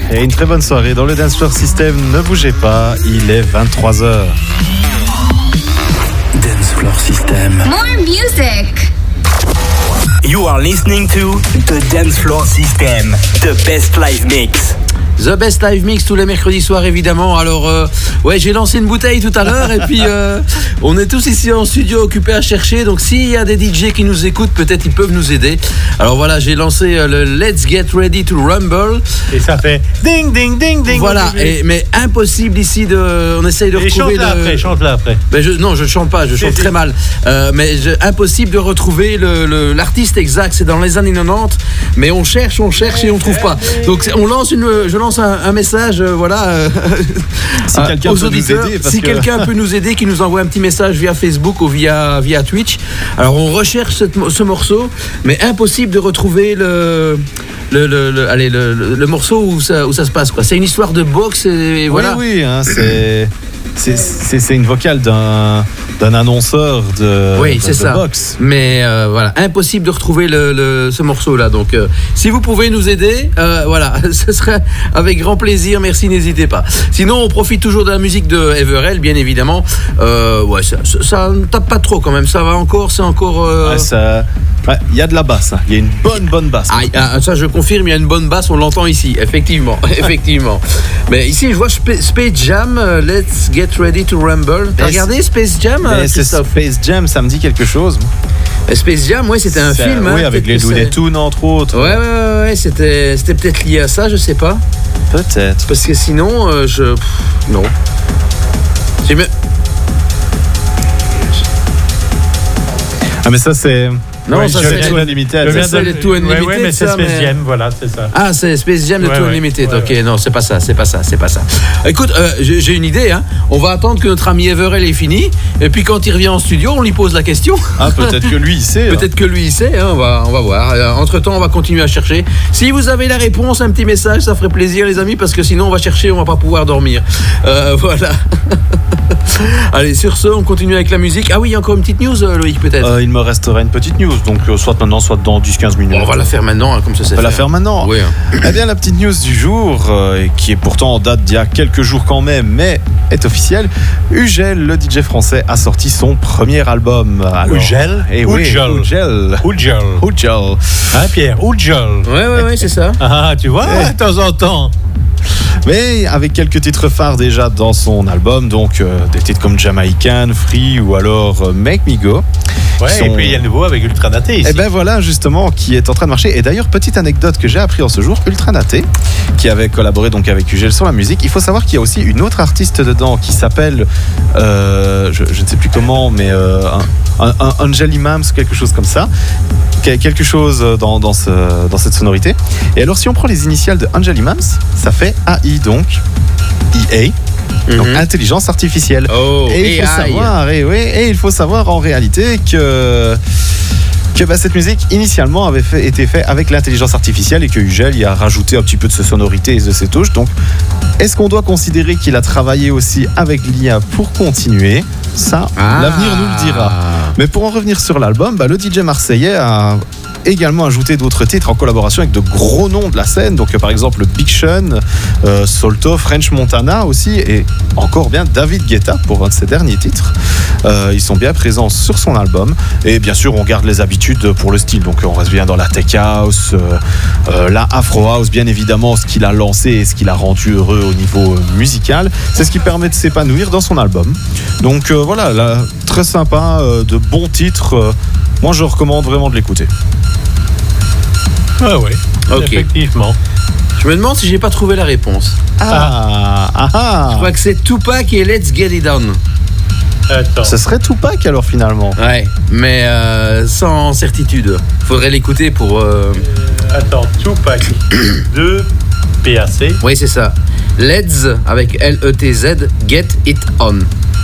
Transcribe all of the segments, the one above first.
et une très bonne soirée dans le Dance Floor System. Ne bougez pas, il est 23h. Dance Floor System. More music. You are listening to the Dance Floor System, the best live mix. The Best Live Mix tous les mercredis soirs évidemment. Alors ouais, j'ai lancé une bouteille tout à l'heure et puis on est tous ici en studio occupés à chercher. Donc s'il y a des DJ qui nous écoutent, peut-être ils peuvent nous aider. Alors voilà, j'ai lancé le Let's Get Ready to Rumble. Et ça fait ding ding ding ding. Voilà, mais impossible ici on essaye de retrouver chante-la après. Ben non, je chante pas, je chante très mal. Impossible de retrouver l'artiste exact. C'est dans les années 90, mais on cherche et on trouve pas. Donc je lance un message, si quelqu'un aux peut auditeurs. nous aider, Si quelqu'un peut nous aider, qui nous envoie un petit message via Facebook ou via Twitch. Alors on recherche ce morceau, mais impossible de retrouver le morceau où ça se passe, quoi. C'est une histoire de boxe et voilà. Oui, hein, c'est une vocale d'un annonceur de boxe. Mais voilà, impossible de retrouver ce morceau-là. Donc, si vous pouvez nous aider, voilà, ce serait avec grand plaisir. Merci, n'hésitez pas. Sinon, on profite toujours de la musique de Everell, bien évidemment. Ouais, ça ne tape pas trop quand même. Ça va encore, c'est encore. Il y a de la basse. Il y a une bonne basse. Ça, je confirme. Il y a une bonne basse. On l'entend ici, effectivement. Mais ici, je vois Space Jam. Let's Get Ready to Rumble. T'as regardé Space Jam? Space Jam, ça me dit quelque chose. Space Jam, ouais, c'était un film. Oui, avec les Looney Tunes entre autres. Ouais, c'était peut-être lié à ça, je sais pas. Peut-être. Parce que sinon, non. Mais ça, c'est. Non, ça c'est Too Unlimited. C'est le Too Unlimited. Oui, mais c'est Space Jam, voilà, c'est ça. Ah, c'est Space Jam de Too Unlimited. Ok, non, c'est pas ça. Écoute, j'ai une idée. Hein. On va attendre que notre ami Everell ait fini, et puis quand il revient en studio, on lui pose la question. Ah, peut-être que lui il sait. Peut-être que lui il sait. Hein. On va voir. Entre-temps, on va continuer à chercher. Si vous avez la réponse, un petit message, ça ferait plaisir, les amis, parce que sinon on va chercher, on va pas pouvoir dormir. Voilà. Allez, sur ce, on continue avec la musique. Ah oui, il y a encore une petite news, Loïc, peut-être. Il me restera une petite news, donc soit maintenant, soit dans 10-15 minutes. Bon, on va la faire maintenant, hein, comme ça c'est fait. On va la faire maintenant. Oui. Eh bien, la petite news du jour, qui est pourtant en date d'il y a quelques jours quand même, mais est officielle. Ugel, le DJ français, a sorti son premier album. Ugel. Ugel. Hein, Pierre? Ugel. Ouais, c'est ça. Ah, tu vois, de temps en temps. Mais avec quelques titres phares déjà dans son album, donc des titres comme Jamaican, Free ou alors Make Me Go. Ouais, et puis il y a le nouveau avec Ultra Naté ici. Et ben voilà, justement, qui est en train de marcher. Et d'ailleurs, petite anecdote que j'ai appris en ce jour, Ultra Naté, qui avait collaboré donc avec Ugel sur la musique. Il faut savoir qu'il y a aussi une autre artiste dedans qui s'appelle, je ne sais plus comment, mais Angel Imams, quelque chose comme ça. Quelque chose dans cette sonorité. Et alors, si on prend les initiales de Angel Imams, ça fait AI, donc EA. Donc intelligence artificielle. Et il faut savoir en réalité que cette musique initialement avait été faite avec l'intelligence artificielle et que Ugel y a rajouté un petit peu de ses sonorités et de ses touches. Donc est-ce qu'on doit considérer qu'il a travaillé aussi avec l'IA pour continuer? Ça, l'avenir nous le dira. Mais pour en revenir sur l'album, le DJ marseillais a également ajouté d'autres titres en collaboration avec de gros noms de la scène, donc par exemple Big Sean, Solto, French Montana aussi, et encore bien David Guetta pour un de ses derniers titres. Ils sont bien présents sur son album, et bien sûr on garde les habitudes pour le style, donc on reste bien dans la tech house, la afro house, bien évidemment, ce qu'il a lancé et ce qu'il a rendu heureux au niveau musical, c'est ce qui permet de s'épanouir dans son album. Donc voilà, là, très sympa, de bons titres. Moi je recommande vraiment de l'écouter. Ah oui, okay. Effectivement. Je me demande si j'ai pas trouvé la réponse. Je crois que c'est Tupac et Let's Get It On. Attends. Ce serait Tupac alors finalement. Ouais, mais sans certitude. Faudrait l'écouter pour. Attends, Tupac de PAC. Oui, c'est ça. Let's avec Letz, Get It On.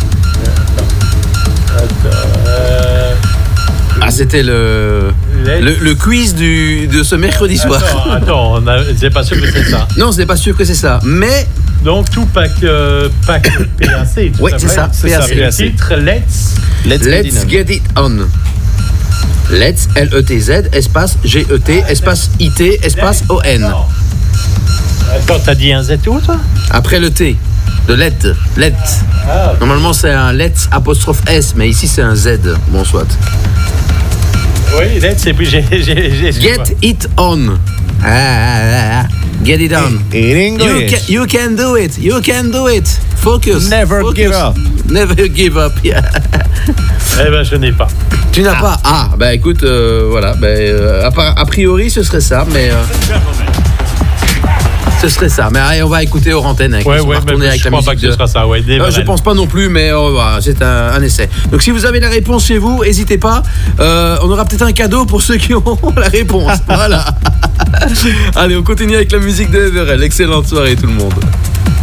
Ah, c'était le quiz de ce mercredi soir. Attends, c'est pas sûr que c'est ça. Non, c'est pas sûr que c'est ça. Mais donc Tupac, PAC. Oui, c'est ça. PAC. Le titre Let's Get It On. Let's Letz espace GET espace IT espace ON. Attends, t'as dit un Z où, toi? Après le T. De let. Ah, Normalement, c'est un let apostrophe S, mais ici, c'est un Z. Bon, soit. oui, let's, c'est plus. Get it on. Get it on. In English. You can do it. You can do it. Focus. Never Focus. give up. Never give up. Yeah. Eh ben, je n'ai pas. Tu n'as pas. Ah, bah écoute, voilà. A priori, ce serait ça, mais. Ce serait ça. Mais allez, on va écouter hors antenne. Hein, Ouais, on va retourner mais avec je la crois musique pas que de- ce sera ça. Ouais, Je pense pas non plus, mais voilà, c'est un essai. Donc si vous avez la réponse chez vous, n'hésitez pas. On aura peut-être un cadeau pour ceux qui ont la réponse. Voilà. Allez, on continue avec la musique de Everell. Excellente soirée tout le monde.